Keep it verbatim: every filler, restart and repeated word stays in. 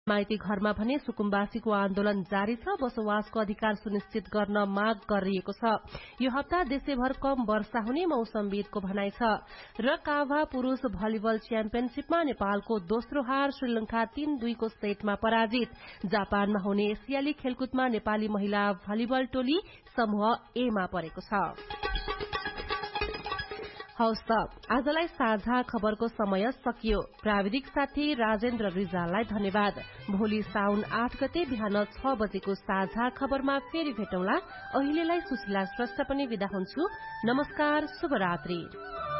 माइती घरमा भने सुकुम्बासीको आन्दोलन जारी छ। बसोबासको अधिकार सुनिश्चित गर्न माग गरिएको छ। यो हप्ता देशैभर कम वर्षा हुने मौसमविदको भनाइ छ। र काभा पुरूष भलिबल च्याम्पियनशीपमा नेपालको दोस्रो हार, श्रीलंका तीन दुईको सेटमा पराजित। जापानमा हुने एसियाली खेलकुदमा नेपाली महिला भलिबल टोली समूह ए मा परेको छ। हौस् त आजलाई साझा खबरको समय सकियो। प्राविधिक साथी राजेन्द्र रिजाललाई धन्यवाद। भोलि साउन आठ गते बिहान छ बजेको साझा खबरमा फेरि भेटौँला। अहिलेलाई सुशीला श्रेष्ठ पनि विदा हुन्छु। नमस्कार, शुभरात्रि।